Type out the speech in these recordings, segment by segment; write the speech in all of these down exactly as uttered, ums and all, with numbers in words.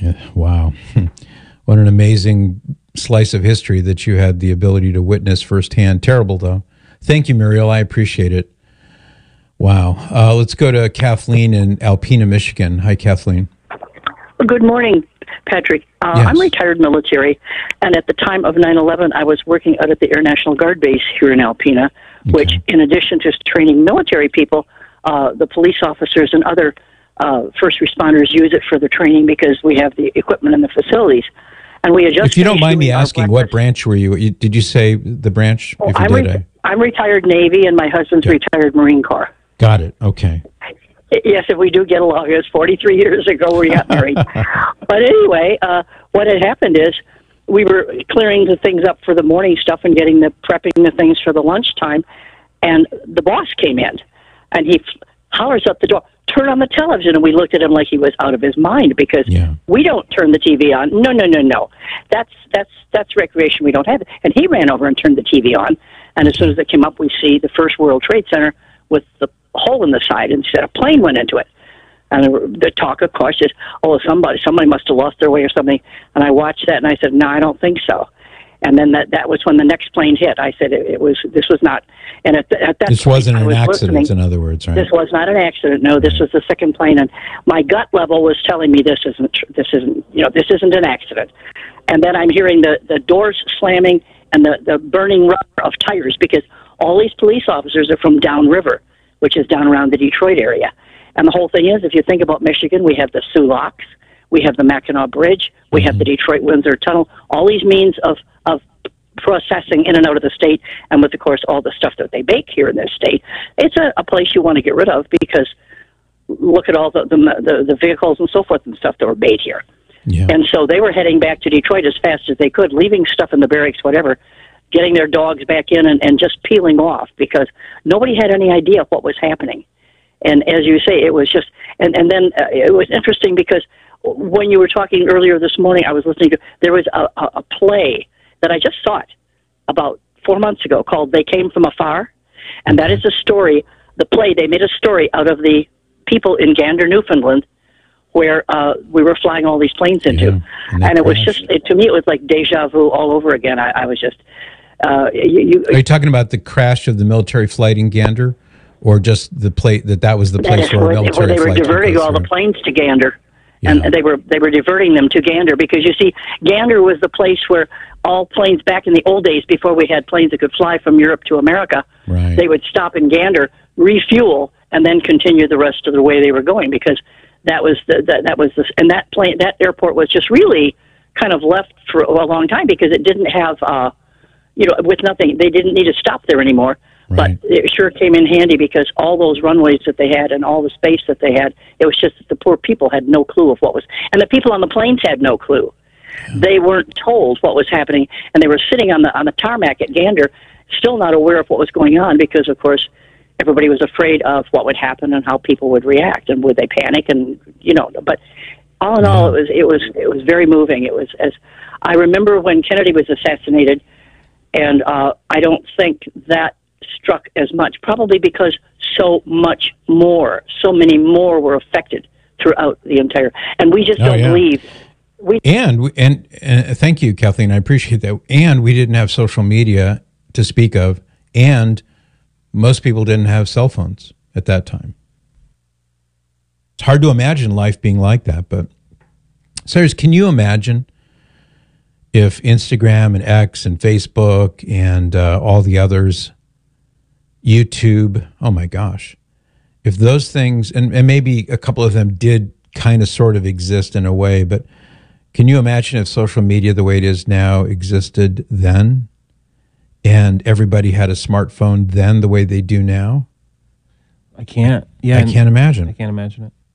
Yeah, wow. What an amazing slice of history that you had the ability to witness firsthand. Terrible, though. Thank you, Muriel. I appreciate it. Wow. Uh, let's go to Kathleen in Alpena, Michigan. Hi, Kathleen. Good morning, Patrick. Uh, Yes. I'm retired military, and at the time of nine eleven, I was working out at the Air National Guard base here in Alpena, which, Okay. in addition to training military people, uh, the police officers and other uh, first responders use it for their training because we have the equipment and the facilities. And we adjust. If you don't mind me asking, what branch were you? you did you say the branch? Oh, if you I'm, did, re- I... I'm retired Navy, and my husband's Okay. retired Marine Corps. Got it. Okay. Yes, if we do get along. It was forty-three years ago we got married. But anyway, uh, what had happened is we were clearing the things up for the morning stuff and getting the prepping the things for the lunchtime, and the boss came in, and he f- hollers up the door, "Turn on the television!" And we looked at him like he was out of his mind because Yeah. we don't turn the T V on. No, no, no, no. That's that's that's recreation. We don't have it. And he ran over and turned the T V on, and as soon as it came up, we see the First World Trade Center with the hole in the side, and said a plane went into it. And the, the talk, of course, is, oh, somebody somebody must have lost their way or something. And I watched that, and I said, no, I don't think so. And then that, that was when the next plane hit. I said it, it was this was not. And at, the, at that This point, wasn't I an was accident, listening. in other words, right? This was not an accident. No, this was the second plane, and my gut level was telling me this isn't tr- this isn't you know this isn't an accident. And then I'm hearing the, the doors slamming and the, the burning rubber of tires because all these police officers are from downriver, which is down around the Detroit area. And the whole thing is, if you think about Michigan, we have the Sioux Locks, we have the Mackinac Bridge, we Mm-hmm. have the Detroit-Windsor Tunnel, all these means of, of processing in and out of the state, and with, of course, all the stuff that they bake here in this state. It's a, a place you want to get rid of because look at all the, the, the, the vehicles and so forth and stuff that were made here. Yeah. And so they were heading back to Detroit as fast as they could, leaving stuff in the barracks, whatever, getting their dogs back in and, and just peeling off because nobody had any idea what was happening. And as you say, it was just, and, and then uh, it was interesting because when you were talking earlier this morning, I was listening to, there was a, a, a play that I just saw it about four months ago called They Came From Afar. And that is a story, the play, they made a story out of the people in Gander, Newfoundland, where uh, we were flying all these planes into. Yeah, and and they it was crashed. just, it, to me, it was like deja vu all over again. I, I was just, uh, you, you, Are you talking about the crash of the military flight in Gander, or just the place that that was the that place is where where, military where they were flight took diverting place, all the right? planes to Gander. Yeah. And they were they were diverting them to Gander because, you see, Gander was the place where all planes back in the old days, before we had planes that could fly from Europe to America, Right. they would stop in Gander, refuel, and then continue the rest of the way they were going because that was the that, that was the and that plane that airport was just really kind of left for a long time because it didn't have uh, you know with nothing they didn't need to stop there anymore. Right. But it sure came in handy because all those runways that they had and all the space that they had, it was just that the poor people had no clue of what was, and the people on the planes had no clue. Yeah. They weren't told what was happening, and they were sitting on the on the tarmac at Gander, still not aware of what was going on because, of course, everybody was afraid of what would happen and how people would react and would they panic and you know. But all in all, it was it was it was very moving. It was as I remember when Kennedy was assassinated, and uh, I don't think that struck as much, probably because so much more, so many more were affected throughout the entire, and we just Oh, don't yeah. believe. We And we- and and thank you, Kathleen. I appreciate that. And we didn't have social media to speak of, and most people didn't have cell phones at that time. It's hard to imagine life being like that. But Cyrus, can you imagine if Instagram and X and Facebook and uh, all the others, YouTube, oh my gosh, if those things, and, and maybe a couple of them did kind of sort of exist in a way, but can you imagine if social media the way it is now existed then, and everybody had a smartphone then the way they do now? I can't. Yeah, I and can't imagine. I can't imagine it.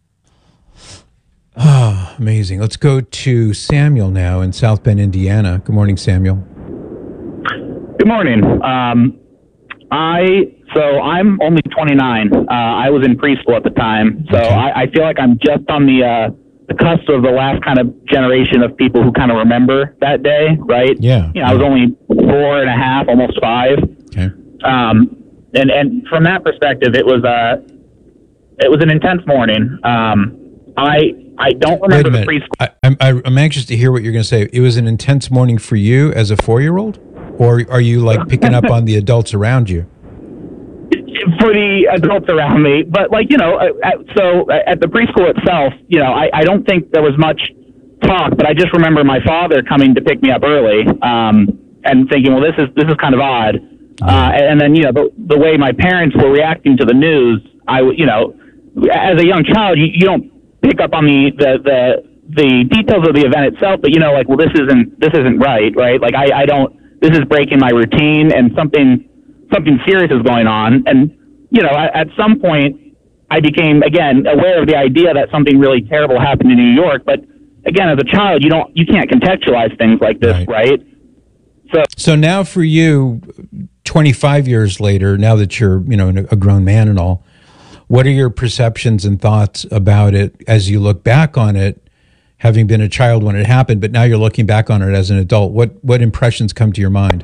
Ah, amazing. Let's go to Samuel now in South Bend, Indiana. Good morning, Samuel. Good morning. Um, I so I'm only twenty-nine. Uh, I was in preschool at the time, so Okay. I, I feel like I'm just on the uh, the cusp of the last kind of generation of people who kind of remember that day, right? Yeah. You know, I was only four and a half, almost five. Okay. Um, and and from that perspective, it was uh, it was an intense morning. Um, I I don't Wait remember a the minute. preschool. I, I'm, I'm anxious to hear what you're going to say. It was an intense morning for you as a four-year-old? Or are you like picking up on the adults around you? For the adults around me, but like, you know, at, so at the preschool itself, you know, I, I don't think there was much talk, but I just remember my father coming to pick me up early, um, and thinking, well, this is, this is kind of odd. Uh, and then, you know, the, the way my parents were reacting to the news, I, you know, as a young child, you, you don't pick up on the, the, the, the details of the event itself, but you know, like, well, this isn't, this isn't right, right? Like, I, I don't, this is breaking my routine, and something, something serious is going on. And, you know, at, at some point I became, again, aware of the idea that something really terrible happened in New York. But again, as a child, you don't, you can't contextualize things like this, right? right? So, so now for you, twenty-five years later, now that you're, you know, a grown man and all, what are your perceptions and thoughts about it as you look back on it, having been a child when it happened, but now you're looking back on it as an adult? What, what impressions come to your mind?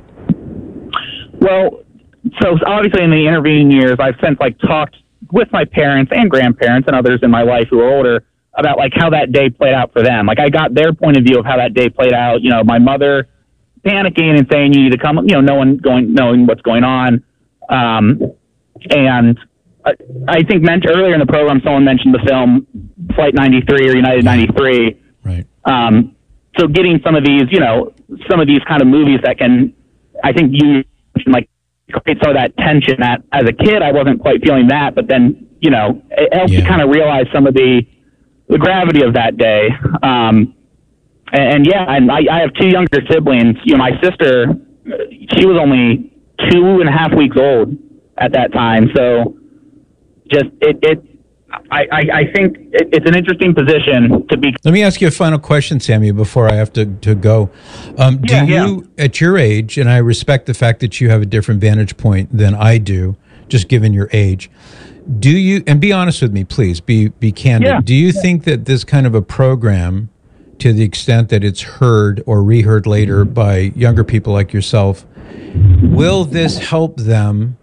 Well, so obviously in the intervening years, I've since like talked with my parents and grandparents and others in my life who are older about like how that day played out for them. Like I got their point of view of how that day played out. You know, my mother panicking and saying, you need to come, you know, no one going, knowing what's going on. Um, and I, I think meant earlier in the program, someone mentioned the film Flight ninety-three or United ninety-three. Right. Um, so getting some of these, you know, some of these kind of movies that can, I think you mentioned, like, create some of that tension that as a kid I wasn't quite feeling that, but then, you know, it helped Yeah. to kind of realize some of the the gravity of that day. Um, and, and yeah, and I, I have two younger siblings. You know, my sister, she was only two and a half weeks old at that time. So just it, it I, I, I think it, it's an interesting position to be. Let me ask you a final question, Sammy, before I have to, to go. Um, do Yeah, you, yeah. at your age, and I respect the fact that you have a different vantage point than I do, just given your age, do you, and be honest with me, please, be, be candid. Yeah. Do you think that this kind of a program, to the extent that it's heard or reheard later by younger people like yourself, will this help them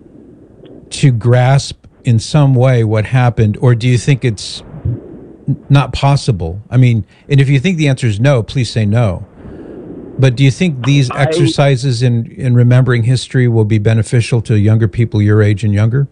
to grasp in some way what happened, or do you think it's not possible? I mean, and if you think the answer is no, please say no. But do you think these I, exercises in, in remembering history will be beneficial to younger people your age and younger?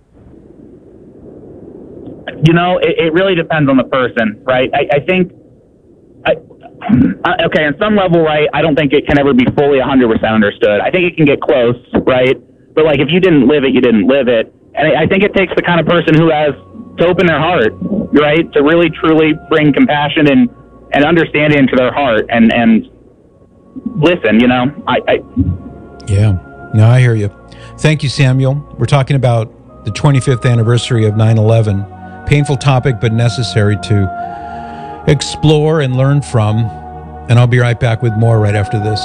You know, it, it really depends on the person, right? I, I think, I, uh, okay, on some level, right, I don't think it can ever be fully one hundred percent understood. I think it can get close, right? But, like, if you didn't live it, you didn't live it. And I, I think it takes the kind of person who has to open their heart, right, to really, truly bring compassion and, and understanding into their heart and, and listen, you know? I, I Yeah. No, I hear you. Thank you, Samuel. We're talking about the twenty-fifth anniversary of nine eleven. Painful topic, but necessary to explore and learn from. And I'll be right back with more right after this.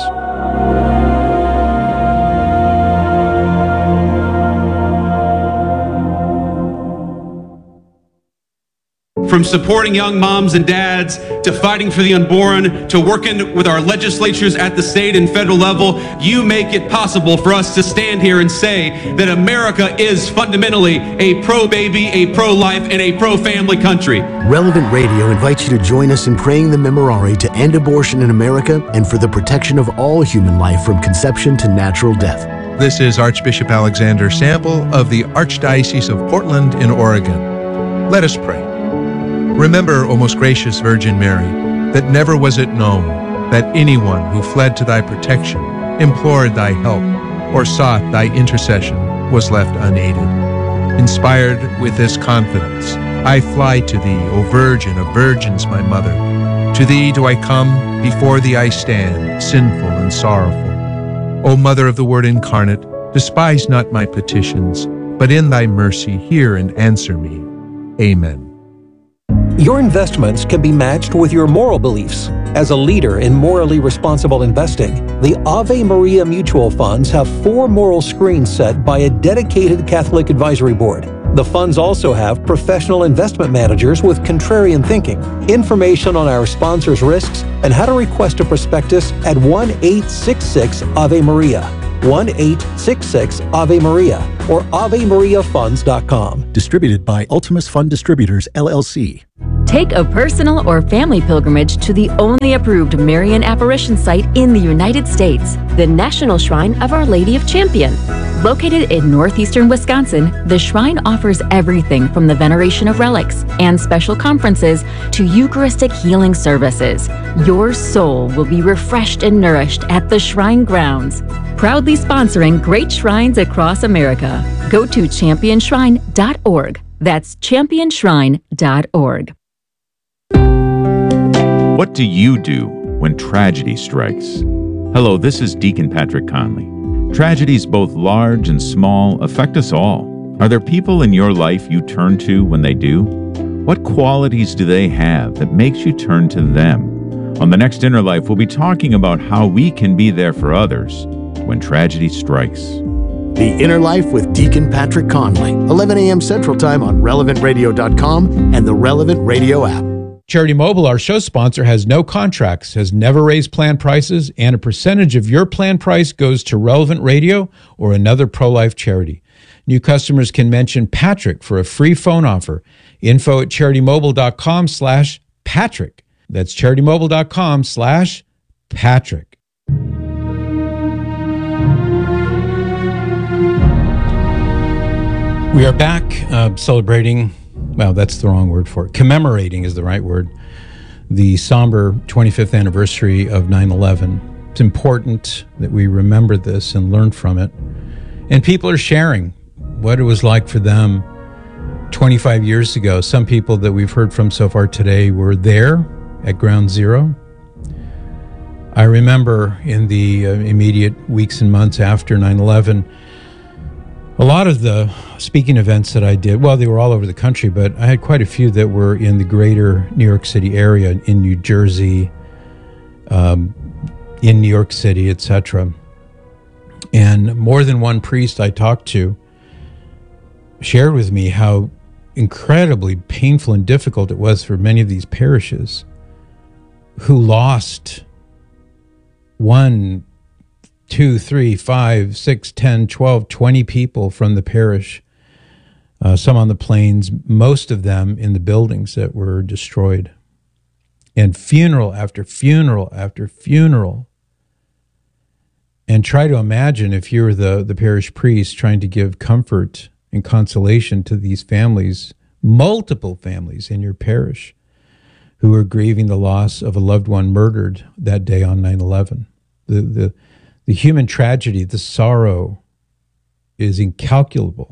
From supporting young moms and dads, to fighting for the unborn, to working with our legislatures at the state and federal level, you make it possible for us to stand here and say that America is fundamentally a pro-baby, a pro-life, and a pro-family country. Relevant Radio invites you to join us in praying the Memorare to end abortion in America and for the protection of all human life from conception to natural death. This is Archbishop Alexander Sample of the Archdiocese of Portland in Oregon. Let us pray. Remember, O most gracious Virgin Mary, that never was it known that anyone who fled to thy protection, implored thy help, or sought thy intercession was left unaided. Inspired with this confidence, I fly to thee, O Virgin of Virgins, my Mother. To thee do I come, before thee I stand, sinful and sorrowful. O Mother of the Word incarnate, despise not my petitions, but in thy mercy hear and answer me. Amen. Your investments can be matched with your moral beliefs. As a leader in morally responsible investing, the Ave Maria Mutual Funds have four moral screens set by a dedicated Catholic advisory board. The funds also have professional investment managers with contrarian thinking. Information on our sponsors' risks and how to request a prospectus at one eight six six Ave Maria, one eight six six Ave Maria, or ave maria funds dot com. Distributed by Ultimus Fund Distributors, L L C. Take a personal or family pilgrimage to the only approved Marian apparition site in the United States, the National Shrine of Our Lady of Champion. Located in northeastern Wisconsin, the shrine offers everything from the veneration of relics and special conferences to Eucharistic healing services. Your soul will be refreshed and nourished at the shrine grounds. Proudly sponsoring great shrines across America. Go to champion shrine dot org. That's champion shrine dot org. What do you do when tragedy strikes? Hello, this is Deacon Patrick Conley. Tragedies, both large and small, affect us all. Are there people in your life you turn to when they do? What qualities do they have that makes you turn to them? On the next Inner Life, we'll be talking about how we can be there for others when tragedy strikes. The Inner Life with Deacon Patrick Conley, eleven a.m. Central Time on relevant radio dot com and the Relevant Radio app. Charity Mobile, our show sponsor, has no contracts, has never raised plan prices, and a percentage of your plan price goes to Relevant Radio or another pro-life charity. New customers can mention Patrick for a free phone offer. Info at charitymobile.com slash Patrick. That's charitymobile.com slash Patrick. We are back uh, celebrating, well, that's the wrong word for it. Commemorating is the right word. The somber twenty-fifth anniversary of nine eleven. It's important that we remember this and learn from it. And people are sharing what it was like for them twenty-five years ago. Some people that we've heard from so far today were there at Ground Zero. I remember in the uh, immediate weeks and months after nine eleven, a lot of the speaking events that I did, well, they were all over the country, but I had quite a few that were in the greater New York City area, in New Jersey, um, in New York City, et cetera. And more than one priest I talked to shared with me how incredibly painful and difficult it was for many of these parishes who lost one, two, three, five, six, ten, twelve, twenty people from the parish, uh, some on the plains, most of them in the buildings that were destroyed. And funeral after funeral after funeral. And try to imagine if you were the, the parish priest trying to give comfort and consolation to these families, multiple families in your parish, who were grieving the loss of a loved one murdered that day on nine eleven. The, the, the human tragedy, the sorrow is incalculable.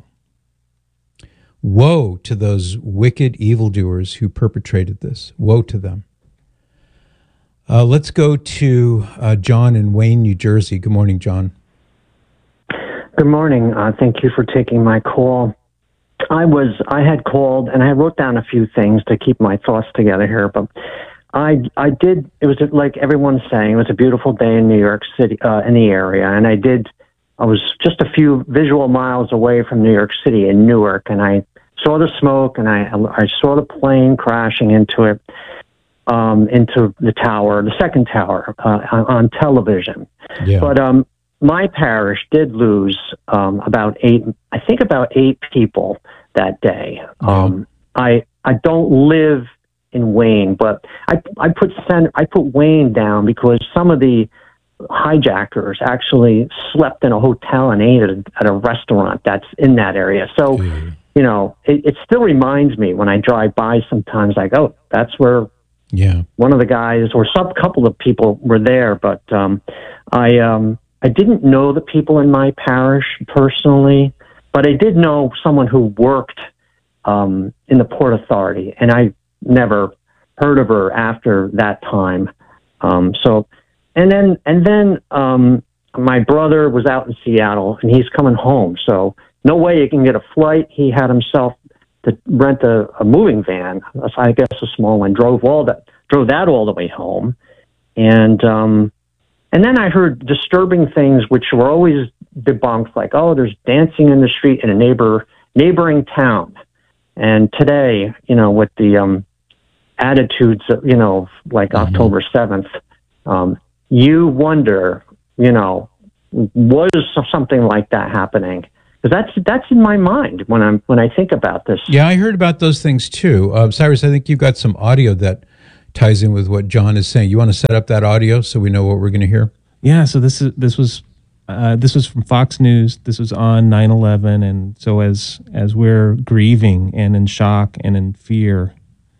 Woe to those wicked evildoers who perpetrated this. Woe to them. Uh, let's go to uh, John in Wayne, New Jersey. Good morning, John. Good morning. Uh, thank you for taking my call. I was I had called and I wrote down a few things to keep my thoughts together here, but I I did. It was like everyone's saying. It was a beautiful day in New York City, uh, in the area, and I did. I was just a few visual miles away from New York City in Newark, and I saw the smoke, and I I saw the plane crashing into it, um, into the tower, the second tower, uh, on, on television. Yeah. But um, my parish did lose um, about eight. I think about eight people that day. Yeah. Um, I I don't live in Wayne, but I I put center, I put Wayne down because some of the hijackers actually slept in a hotel and ate at a, at a restaurant that's in that area. So, mm. you know, it, it still reminds me when I drive by sometimes, like, oh, that's where yeah one of the guys or some couple of people were there. But um, I um, I didn't know the people in my parish personally, but I did know someone who worked um, in the Port Authority, and I never heard of her after that time. Um, so, and then, and then, um, my brother was out in Seattle and he's coming home. So no way he can get a flight. He had himself to rent a, a moving van. I guess a small one, drove all that, drove that all the way home. And, um, and then I heard disturbing things, which were always debunked, like, oh, there's dancing in the street in a neighbor, neighboring town. And today, you know, with the, um, attitudes, you know, like mm-hmm. October seventh, um, you wonder, you know, was something like that happening? Because that's that's in my mind when I'm when I think about this. Yeah, I heard about those things too. Uh, Cyrus, I think you've got some audio that ties in with what John is saying. You want to set up that audio so we know what we're going to hear? Yeah. So this is this was uh, this was from Fox News. This was on nine eleven, and so as as we're grieving and in shock and in fear,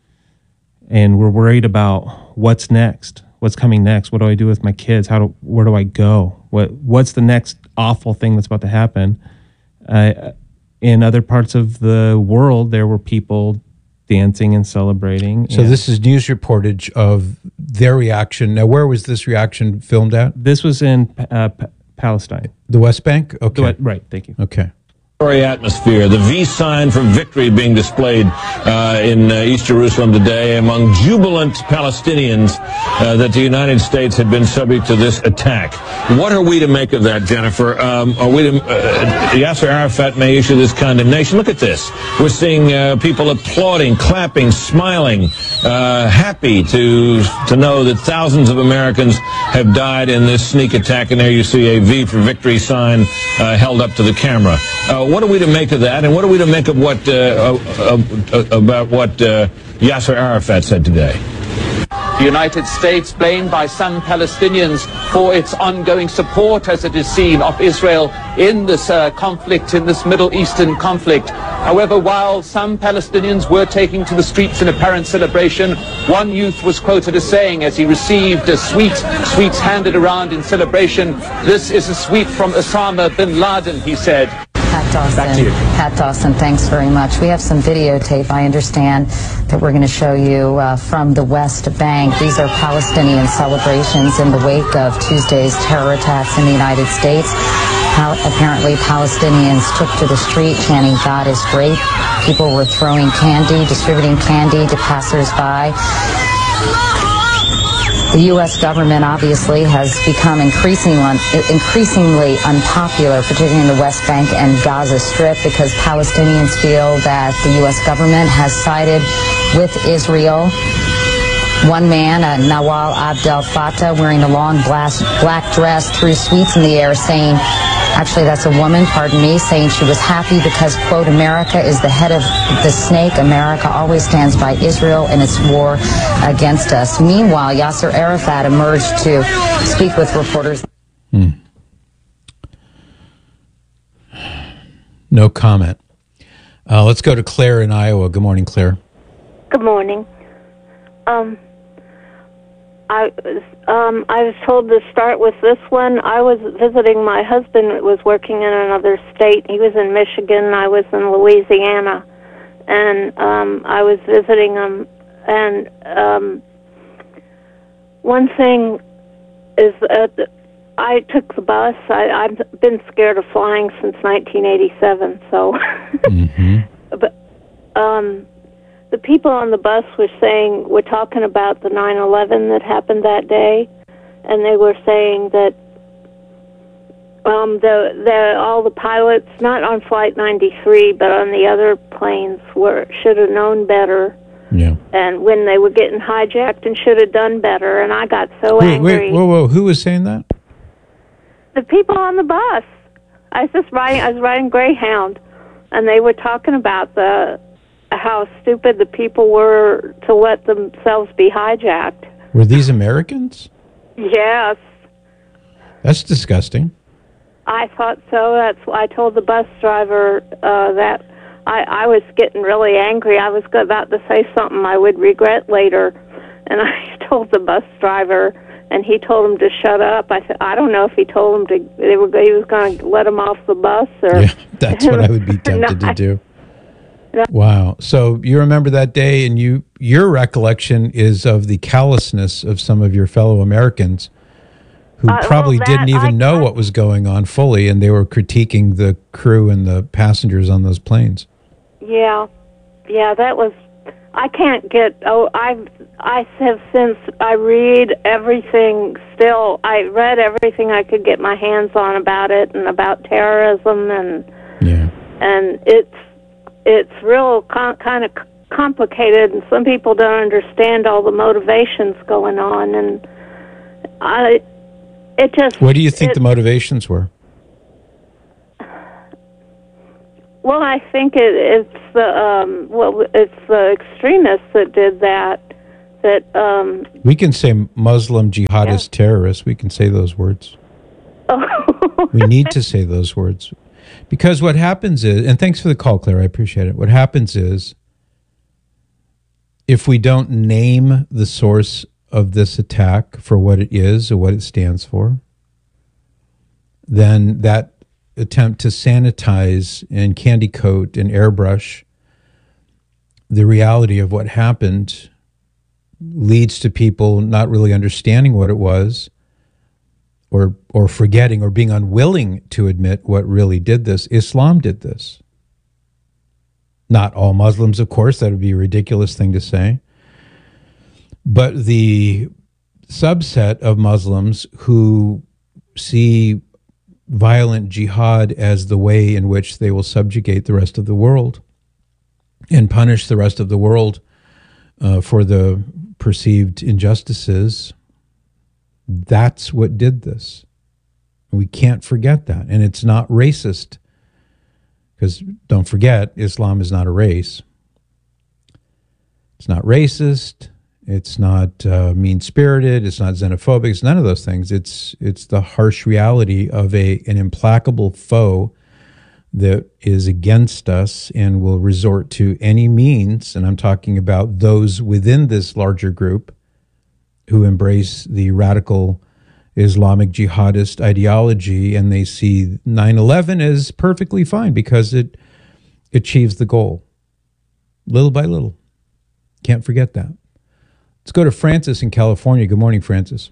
and we're worried about what's next, what's coming next. What do I do with my kids? How do where do I go? What what's the next awful thing that's about to happen? Uh, in other parts of the world, there were people dancing and celebrating. So and this is news reportage of their reaction. Now, where was this reaction filmed at? This was in uh, P- Palestine. The West Bank? Okay. The, right, thank you. Okay. Atmosphere, the V sign for victory being displayed uh, in uh, East Jerusalem today among jubilant Palestinians uh, that the United States had been subject to this attack. What are we to make of that, Jennifer? Um, are we to, uh, Yasser Arafat may issue this condemnation. Look at this. We're seeing uh, people applauding, clapping, smiling, uh, happy to to know that thousands of Americans have died in this sneak attack. And there you see a V for victory sign uh, held up to the camera. Uh, what are we to make of that, and what are we to make of what uh, uh, uh, about what uh, Yasser Arafat said today? The United States, blamed by some Palestinians for its ongoing support, as it is seen, of Israel in this uh, conflict, in this Middle Eastern conflict. However, while some Palestinians were taking to the streets in apparent celebration, one youth was quoted as saying, as he received a sweet, sweets handed around in celebration, "This is a sweet from Osama bin Laden," he said. Pat Dawson. Pat Dawson, thanks very much. We have some videotape, I understand, that we're going to show you uh, from the West Bank. These are Palestinian celebrations in the wake of Tuesday's terror attacks in the United States. How apparently Palestinians took to the street chanting, "God is great." People were throwing candy, distributing candy to passersby. The U S government obviously has become increasingly, increasingly unpopular, particularly in the West Bank and Gaza Strip, because Palestinians feel that the U S government has sided with Israel. One man, uh, Nawal Abdel Fattah, wearing a long black, black dress, threw sweets in the air saying, actually that's a woman, pardon me, saying she was happy because, quote, "America is the head of the snake. America always stands by Israel in its war against us." Meanwhile, Yasser Arafat emerged to speak with reporters. Hmm. No comment. Uh, let's go to Claire in Iowa. Good morning, Claire. Good morning. Um, I um, I was told to start with this one. I was visiting my husband, was working in another state. He was in Michigan. I was in Louisiana, and um, I was visiting him. And um, one thing is that I took the bus. I, I've been scared of flying since nineteen eighty-seven. So, mm-hmm. but. Um, The people on the bus were saying, we're talking about the nine eleven that happened that day, and they were saying that um, the, the all the pilots, not on Flight ninety-three, but on the other planes, were should have known better. Yeah. And when they were getting hijacked, and should have done better. And I got so wait, angry. Wait, whoa, whoa! Who was saying that? The people on the bus. I was just riding. I was riding Greyhound, and they were talking about the. how stupid the people were to let themselves be hijacked. Were these Americans? Yes. That's disgusting. I thought so. That's why I told the bus driver uh, that I, I was getting really angry. I was about to say something I would regret later, and I told the bus driver, and he told him to shut up. I said, I don't know if he told him to. They were he was going to let him off the bus, or yeah, that's what I would be tempted to do. Wow. So you remember that day, and you your recollection is of the callousness of some of your fellow Americans who uh, probably well, that, didn't even I, know I, what was going on fully, and they were critiquing the crew and the passengers on those planes. Yeah. Yeah, that was... I can't get... Oh, I've, I have since... I read everything still. I read everything I could get my hands on about it and about terrorism, and... Yeah. And it's... It's real com- kind of complicated, and some people don't understand all the motivations going on. And I, it just. What do you think it, the motivations were? Well, I think it, it's the um, well, it's the extremists that did that. That um, we can say Muslim jihadist yeah. terrorists. We can say those words. Oh. We need to say those words because what happens is, and thanks for the call, Claire. I appreciate it. What happens is, if we don't name the source of this attack for what it is or what it stands for, then that attempt to sanitize and candy coat and airbrush the reality of what happened leads to people not really understanding what it was or or forgetting or being unwilling to admit what really did this. Islam did this. Not all Muslims, of course. That would be a ridiculous thing to say. But the subset of Muslims who see violent jihad as the way in which they will subjugate the rest of the world and punish the rest of the world uh, for the perceived injustices, that's what did this. We can't forget that. And it's not racist, because don't forget, Islam is not a race. It's not racist. It's not uh, mean-spirited. It's not xenophobic. It's none of those things. It's it's the harsh reality of a an implacable foe that is against us and will resort to any means, and I'm talking about those within this larger group who embrace the radical Islamic jihadist ideology, and they see nine eleven as perfectly fine because it achieves the goal, little by little. Can't forget that. Let's go to Francis in California. Good morning, Francis.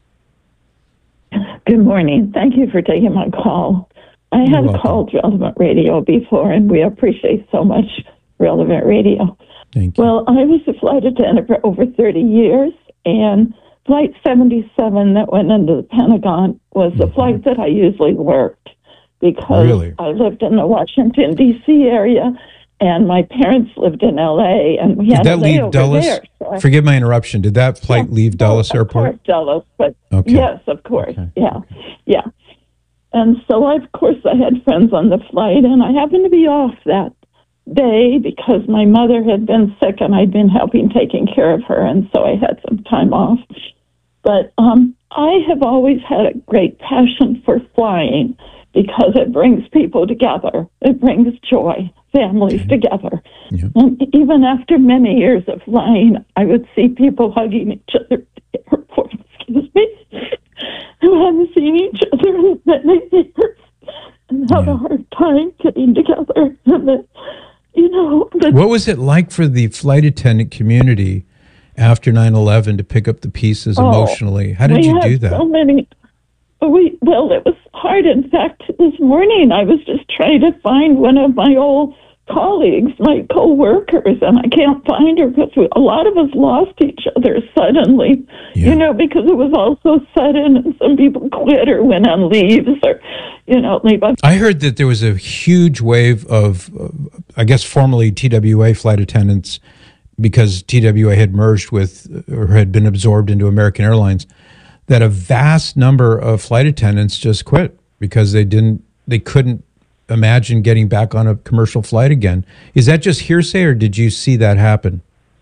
Good morning. Thank you for taking my call. I You're have welcome. called Relevant Radio before, and we appreciate so much Relevant Radio. Thank you. Well, I was a flight attendant for over thirty years, and Flight seventy-seven that went into the Pentagon was the mm-hmm. flight that I usually worked because really? I lived in the Washington, D C area, and my parents lived in L A, and we Did had that a leave layover Dulles? there. So I, Forgive my interruption. Did that flight yeah, leave Dulles of Airport? Course, Dulles, but Okay. yes, of course, Okay. yeah, yeah. And so, I, of course, I had friends on the flight, and I happened to be off that day because my mother had been sick, and I'd been helping taking care of her, and so I had some time off. But um, I have always had a great passion for flying because it brings people together. It brings joy, families okay. together. Yeah. And even after many years of flying, I would see people hugging each other at the airport, excuse me, who hadn't seen each other in many years and have yeah. a hard time getting together. And the, you know, the, what was it like for the flight attendant community after nine eleven to pick up the pieces oh, emotionally? How did you do that? So many. We well, it was hard. In fact, this morning I was just trying to find one of my old colleagues, my co-workers, and I can't find her because we, a lot of us lost each other suddenly. Yeah. You know, because it was all so sudden, and some people quit or went on leaves, or you know, leave. I heard that there was a huge wave of, uh, I guess, formerly T W A flight attendants, because T W A had merged with or had been absorbed into American Airlines, that a vast number of flight attendants just quit because they didn't, they couldn't imagine getting back on a commercial flight again. Is that just hearsay, or did you see that happen?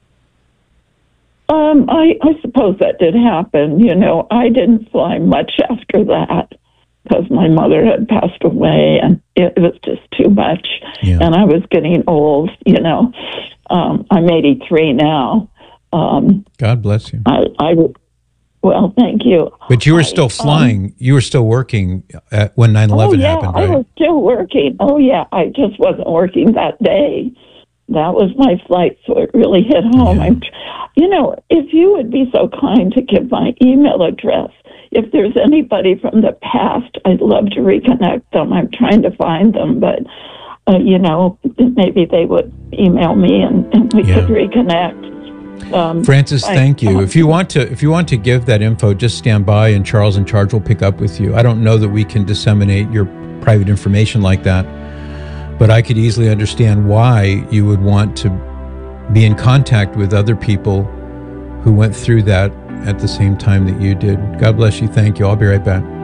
Um, I, I suppose that did happen. You know, I didn't fly much after that because my mother had passed away, and it was just too much. Yeah. And I was getting old, you know. Um, I'm eighty-three now. Um, God bless you. I, I, well, thank you. But you were still I, flying. Um, you were still working at, when nine eleven oh, yeah, happened, right? I was still working. Oh, yeah. I just wasn't working that day. That was my flight, so it really hit home. Yeah. I'm, you know, if you would be so kind to give my email address, if there's anybody from the past, I'd love to reconnect them. I'm trying to find them, but, uh, you know, maybe they would email me and, and we yeah. could reconnect. Um, Francis, I, thank you. Um, if you want to, if you want to give that info, just stand by, and Charles in charge will pick up with you. I don't know that we can disseminate your private information like that, but I could easily understand why you would want to be in contact with other people who went through that at the same time that you did. God bless you. Thank you. I'll be right back.